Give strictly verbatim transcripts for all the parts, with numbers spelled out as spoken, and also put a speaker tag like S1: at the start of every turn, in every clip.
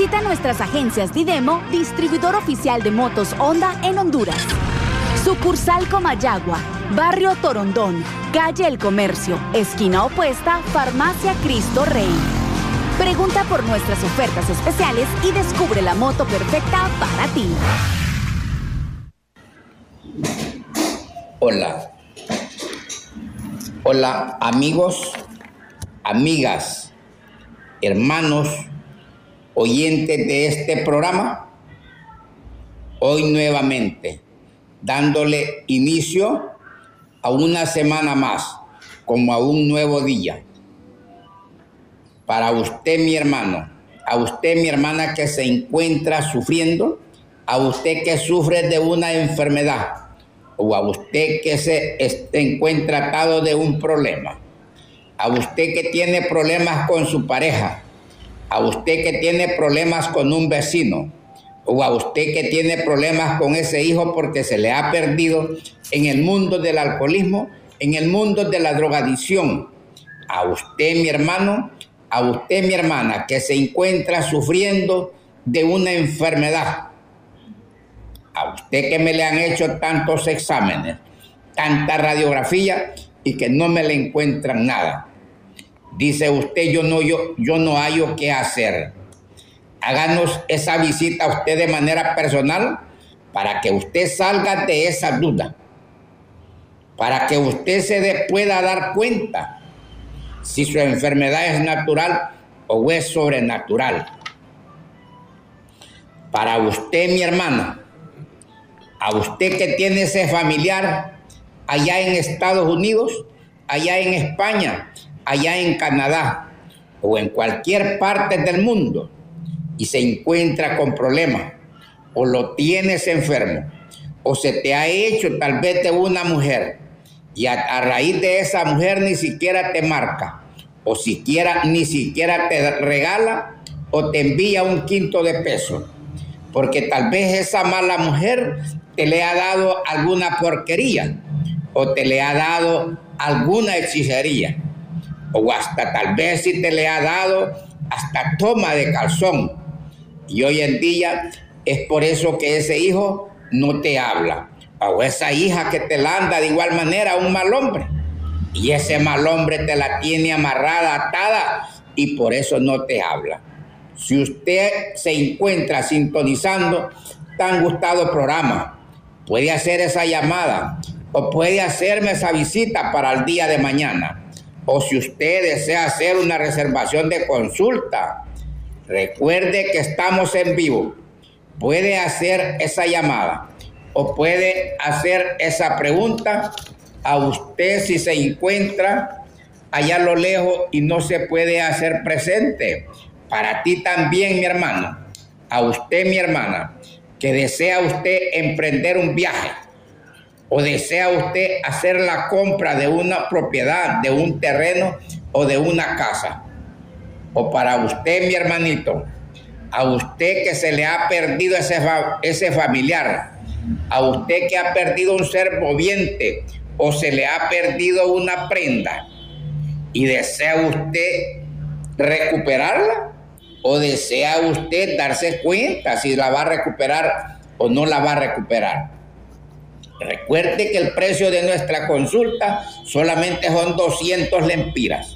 S1: Visita nuestras agencias Didemo, distribuidor oficial de motos Honda en Honduras. Sucursal Comayagua, Barrio Torondón, Calle El Comercio, esquina opuesta, Farmacia Cristo Rey. Pregunta por nuestras ofertas especiales y descubre la moto perfecta para ti.
S2: Hola. Hola, amigos, amigas, hermanos, oyentes de este programa. Hoy nuevamente, dándole inicio a una semana más, como a un nuevo día. Para usted, mi hermano, a usted, mi hermana, que se encuentra sufriendo, a usted que sufre de una enfermedad, o a usted que se encuentra atado de un problema, a usted que tiene problemas con su pareja, a usted que tiene problemas con un vecino, o a usted que tiene problemas con ese hijo porque se le ha perdido en el mundo del alcoholismo, en el mundo de la drogadicción. A usted, mi hermano, a usted, mi hermana, que se encuentra sufriendo de una enfermedad. A usted que me le han hecho tantos exámenes, tanta radiografía y que no me le encuentran nada. Dice usted, yo no, yo, yo no hallo qué hacer. Háganos esa visita a usted de manera personal para que usted salga de esa duda. Para que usted se de, pueda dar cuenta si su enfermedad es natural o es sobrenatural. Para usted, mi hermana, a usted que tiene ese familiar allá en Estados Unidos, allá en España, allá en Canadá o en cualquier parte del mundo y se encuentra con problemas o lo tienes enfermo o se te ha hecho tal vez de una mujer y a, a raíz de esa mujer ni siquiera te marca o siquiera, ni siquiera te regala o te envía un quinto de peso porque tal vez esa mala mujer te le ha dado alguna porquería o te le ha dado alguna hechicería o hasta tal vez si te le ha dado hasta toma de calzón y hoy en día es por eso que ese hijo no te habla o esa hija que te la anda de igual manera un mal hombre y ese mal hombre te la tiene amarrada, atada y por eso no te habla. Si usted se encuentra sintonizando tan gustado programa, puede hacer esa llamada o puede hacerme esa visita para el día de mañana. O si usted desea hacer una reservación de consulta, recuerde que estamos en vivo. Puede hacer esa llamada o puede hacer esa pregunta a usted si se encuentra allá a lo lejos y no se puede hacer presente. Para ti también, mi hermano, a usted, mi hermana, que desea usted emprender un viaje o desea usted hacer la compra de una propiedad, de un terreno o de una casa. O para usted, mi hermanito, a usted que se le ha perdido ese, ese familiar, a usted que ha perdido un ser viviente o se le ha perdido una prenda y desea usted recuperarla. ¿O desea usted darse cuenta si la va a recuperar o no la va a recuperar? Recuerde que el precio de nuestra consulta solamente son doscientos lempiras.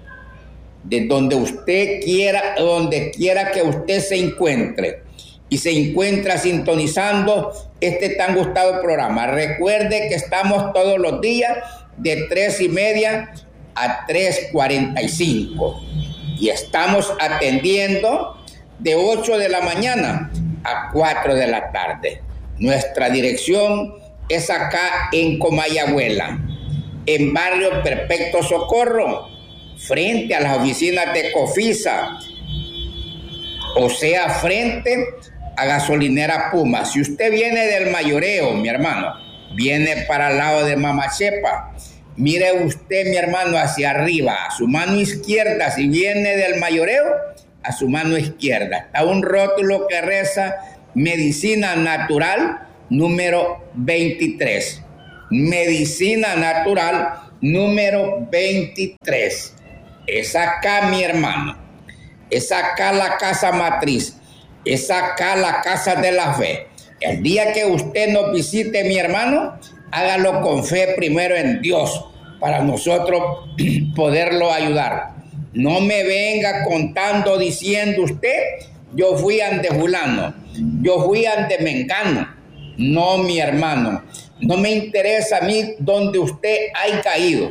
S2: De donde usted quiera, donde quiera que usted se encuentre y se encuentra sintonizando este tan gustado programa. Recuerde que estamos todos los días de tres y media a tres cuarenta y cinco. Y estamos atendiendo de ocho de la mañana a cuatro de la tarde. Nuestra dirección es acá en Comayagüela, en Barrio Perpetuo Socorro, frente a las oficinas de Cofisa, o sea, frente a Gasolinera Puma. Si usted viene del Mayoreo, mi hermano, viene para el lado de Mamachepa, mire usted, mi hermano, hacia arriba, a su mano izquierda, si viene del Mayoreo, a su mano izquierda está un rótulo que reza Medicina Natural número veintitrés. Medicina Natural número veintitrés. Es acá, mi hermano. Es acá la casa matriz. es acá la Casa de la Fe. El día que usted nos visite, mi hermano, hágalo con fe primero en Dios para nosotros poderlo ayudar. No me venga contando, diciendo usted, yo fui ante fulano, yo fui ante mengano. No, mi hermano, no me interesa a mí donde usted haya caído.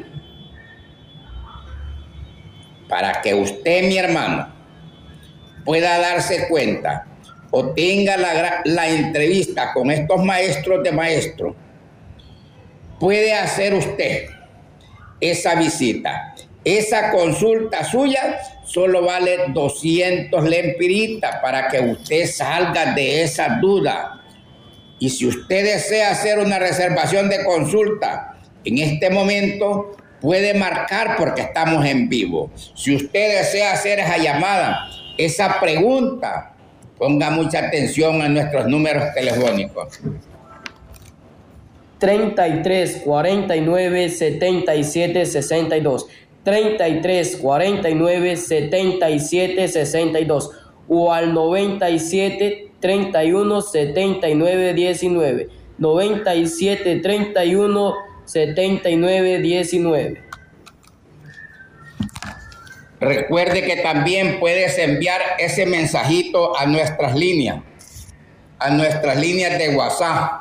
S2: Para que usted, mi hermano, pueda darse cuenta o tenga la, la entrevista con estos maestros de maestros, puede hacer usted esa visita. Esa consulta suya solo vale doscientos lempiritas para que usted salga de esa duda. Y si usted desea hacer una reservación de consulta en este momento, puede marcar porque estamos en vivo. Si usted desea hacer esa llamada, esa pregunta, ponga mucha atención a nuestros números telefónicos.
S3: treinta y tres, cuarenta y nueve, setenta y siete, sesenta y dos. treinta y tres, cuarenta y nueve, setenta y siete, sesenta y dos. O al noventa y siete, treinta y uno, setenta y nueve, diecinueve. noventa y siete, treinta y uno, setenta y nueve, diecinueve.
S2: Recuerde que también puedes enviar ese mensajito a nuestras líneas, a nuestras líneas de WhatsApp.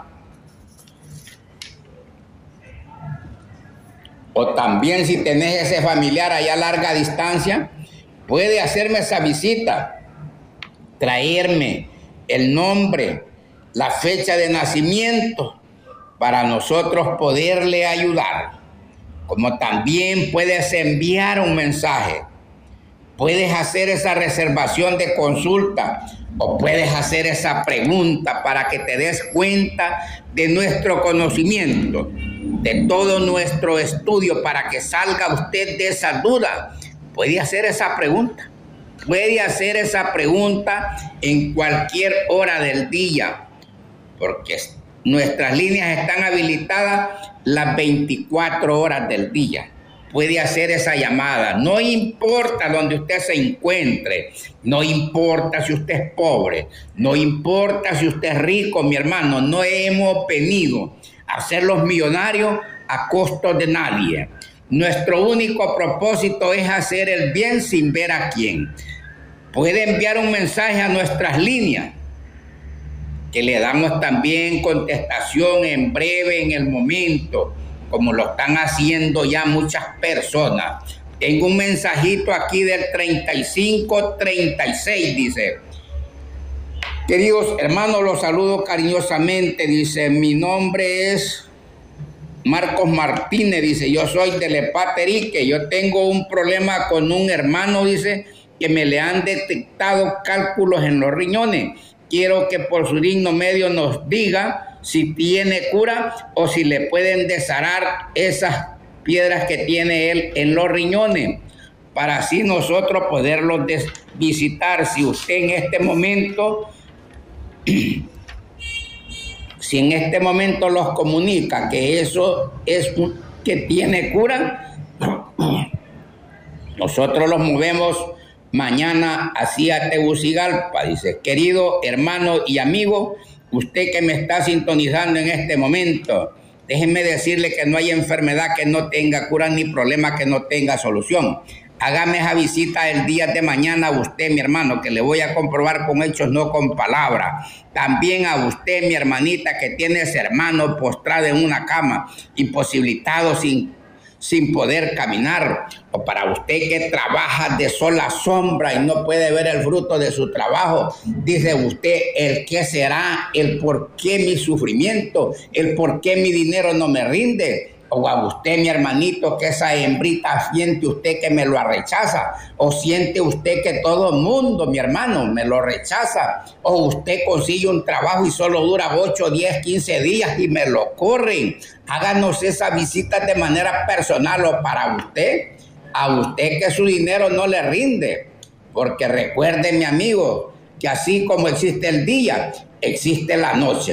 S2: O también si tenés ese familiar allá a larga distancia, puede hacerme esa visita, traerme el nombre, la fecha de nacimiento, para nosotros poderle ayudar. Como también puedes enviar un mensaje, puedes hacer esa reservación de consulta o puedes hacer esa pregunta para que te des cuenta de nuestro conocimiento, de todo nuestro estudio, para que salga usted de esa duda. Puede hacer esa pregunta, puede hacer esa pregunta en cualquier hora del día, porque nuestras líneas están habilitadas las veinticuatro horas del día. Puede hacer esa llamada, no importa donde usted se encuentre, no importa si usted es pobre, no importa si usted es rico, mi hermano, no hemos venido a ser los millonarios a costo de nadie. Nuestro único propósito es hacer el bien sin ver a quién. Puede enviar un mensaje a nuestras líneas, que le damos también contestación en breve, en el momento, como lo están haciendo ya muchas personas. Tengo un mensajito aquí del treinta y cinco treinta y seis, dice: queridos hermanos, los saludo cariñosamente, dice, mi nombre es Marcos Martínez, dice, yo soy de Lepaterique, yo tengo un problema con un hermano, dice, que me le han detectado cálculos en los riñones. Quiero que por su digno medio nos diga si tiene cura o si le pueden desharar esas piedras que tiene él en los riñones, para así nosotros poderlos visitar. Si usted en este momento, si en este momento los comunica que eso es que tiene cura, nosotros los movemos mañana hacia Tegucigalpa. Dice, querido hermano y amigo, usted que me está sintonizando en este momento, déjenme decirle que no hay enfermedad que no tenga cura ni problema que no tenga solución. Hágame esa visita el día de mañana a usted, mi hermano, que le voy a comprobar con hechos, no con palabras. También a usted, mi hermanita, que tiene ese hermano postrado en una cama, imposibilitado, sin sin poder caminar, o para usted que trabaja de sola sombra y no puede ver el fruto de su trabajo, dice usted, el qué será, el por qué mi sufrimiento, el por qué mi dinero no me rinde. O a usted, mi hermanito, que esa hembrita siente usted que me lo rechaza, o siente usted que todo el mundo, mi hermano, me lo rechaza, o usted consigue un trabajo y solo dura ocho, diez, quince días y me lo corren. Háganos esa visita de manera personal o para usted, a usted que su dinero no le rinde, porque recuerde, mi amigo, que así como existe el día, existe la noche.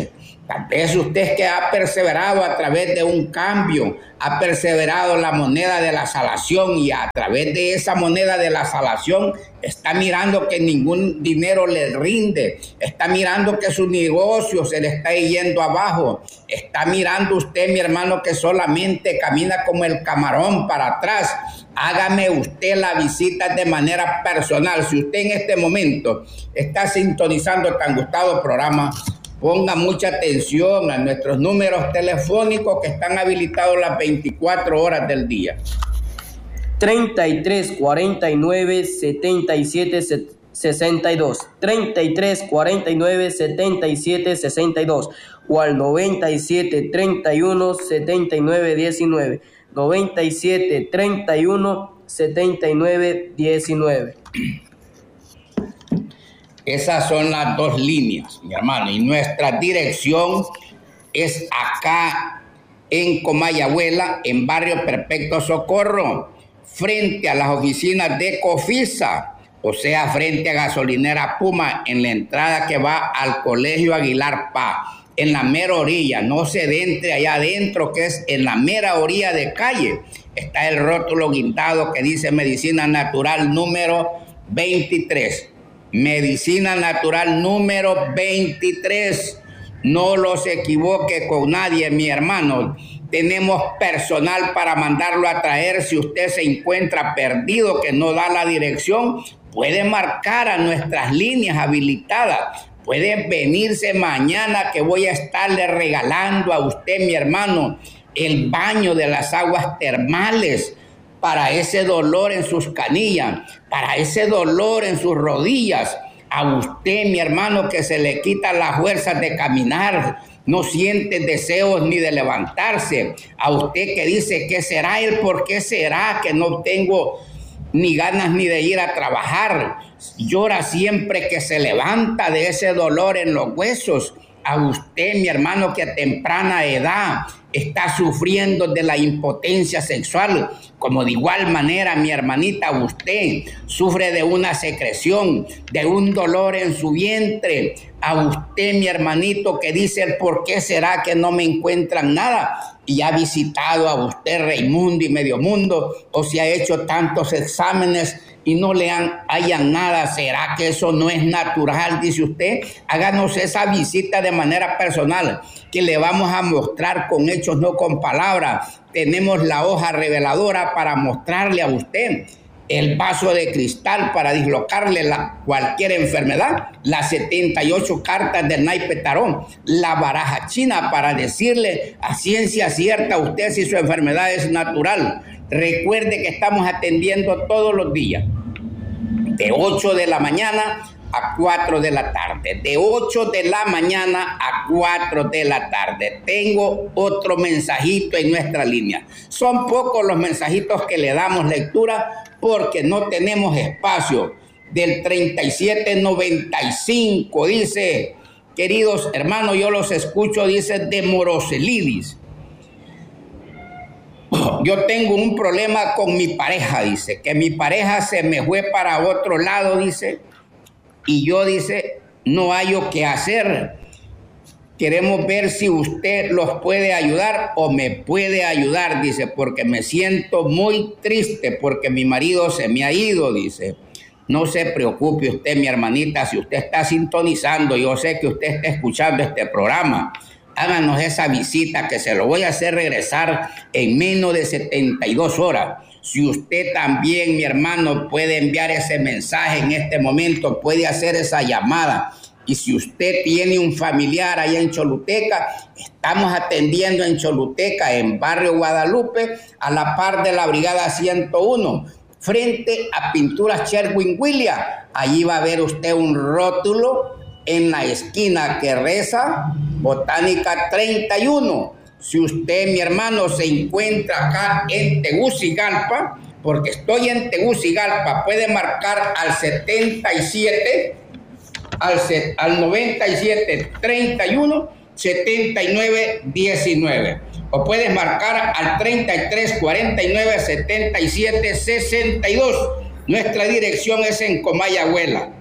S2: Tal vez usted que ha perseverado a través de un cambio, ha perseverado la moneda de la salación y a través de esa moneda de la salación está mirando que ningún dinero le rinde, está mirando que su negocio se le está yendo abajo, está mirando usted, mi hermano, que solamente camina como el camarón para atrás. Hágame usted la visita de manera personal. Si usted en este momento está sintonizando el tan gustado programa, ponga mucha atención a nuestros números telefónicos que están habilitados las veinticuatro horas del día.
S3: treinta y tres, cuarenta y nueve, setenta y siete, sesenta y dos. treinta y tres, cuarenta y nueve, setenta y siete, sesenta y dos. O al noventa y siete, treinta y uno, setenta y nueve, diecinueve. noventa y siete, treinta y uno, setenta y nueve, diecinueve.
S2: Esas son las dos líneas, mi hermano, y nuestra dirección es acá en Comayagüela, en Barrio Perpetuo Socorro, frente a las oficinas de Cofisa, o sea, frente a Gasolinera Puma, en la entrada que va al Colegio Aguilar Paz, en la mera orilla. No se entre allá adentro, que es en la mera orilla de calle. Está el rótulo guindado que dice Medicina Natural número veintitrés. Medicina Natural número veintitrés. No los equivoque con nadie, mi hermano. Tenemos personal para mandarlo a traer. Si usted se encuentra perdido, que no da la dirección, puede marcar a nuestras líneas habilitadas. Puede venirse mañana, que voy a estarle regalando a usted, mi hermano, el baño de las aguas termales para ese dolor en sus canillas, para ese dolor en sus rodillas. A usted, mi hermano, que se le quita las fuerzas de caminar, no siente deseos ni de levantarse. A usted que dice, ¿qué será él? ¿Por qué será que no tengo ni ganas ni de ir a trabajar? Llora siempre que se levanta de ese dolor en los huesos. A usted, mi hermano, que a temprana edad está sufriendo de la impotencia sexual, como de igual manera, mi hermanita, usted sufre de una secreción, de un dolor en su vientre. A usted, mi hermanito, que dice, ¿por qué será que no me encuentran nada? Y ha visitado a usted Raimundo y Medio Mundo, o si ha hecho tantos exámenes y no le han, hayan nada. ¿Será que eso no es natural? Dice usted. Háganos esa visita de manera personal, que le vamos a mostrar con hechos, no con palabras. Tenemos la hoja reveladora para mostrarle a usted, el vaso de cristal para dislocarle la, cualquier enfermedad, las setenta y ocho cartas del naipe tarot, la baraja china para decirle a ciencia cierta a usted si su enfermedad es natural. Recuerde que estamos atendiendo todos los días, de ocho de la mañana a cuatro de la tarde, de ocho de la mañana a cuatro de la tarde. Tengo otro mensajito en nuestra línea. Son pocos los mensajitos que le damos lectura porque no tenemos espacio. Del treinta y siete noventa y cinco dice, queridos hermanos, yo los escucho, dice, de Moroselidis. Yo tengo un problema con mi pareja, dice, que mi pareja se me fue para otro lado, dice, y yo, dice, no hallo qué hacer. Queremos ver si usted los puede ayudar o me puede ayudar, dice, porque me siento muy triste porque mi marido se me ha ido, dice. No se preocupe usted, mi hermanita, si usted está sintonizando, yo sé que usted está escuchando este programa. Háganos esa visita que se lo voy a hacer regresar en menos de setenta y dos horas. Si usted también, mi hermano, puede enviar ese mensaje en este momento, puede hacer esa llamada. Y si usted tiene un familiar allá en Choluteca, estamos atendiendo en Choluteca, en Barrio Guadalupe, a la par de la Brigada ciento uno, frente a Pinturas Sherwin Williams. Allí va a ver usted un rótulo en la esquina que reza Botánica treinta y uno. Si usted, mi hermano, se encuentra acá en Tegucigalpa, porque estoy en Tegucigalpa, puede marcar al setenta y siete, al, al noventa y siete, treinta y uno, setenta y nueve, diecinueve. O puedes marcar al treinta y tres, cuarenta y nueve, setenta y siete, sesenta y dos. Nuestra dirección es en Comayagüela.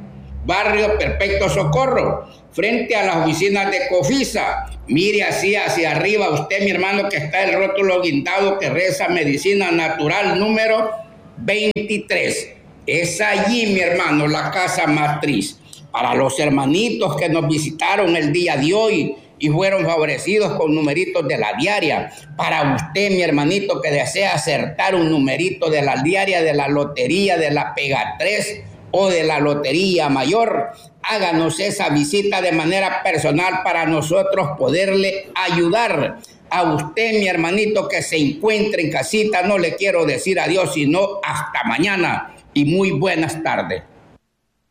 S2: barrio Perpetuo Socorro, frente a las oficinas de Cofisa. Mire así hacia arriba usted, mi hermano, que está el rótulo guindado que reza Medicina Natural número veintitrés. Es allí, mi hermano, la casa matriz. Para los hermanitos que nos visitaron el día de hoy y fueron favorecidos con numeritos de la diaria. Para usted, mi hermanito, que desea acertar un numerito de la diaria, de la lotería, de la Pega tres o de la Lotería Mayor, háganos esa visita de manera personal para nosotros poderle ayudar. A usted, mi hermanito, que se encuentre en casita, no le quiero decir adiós, sino hasta mañana y muy buenas tardes.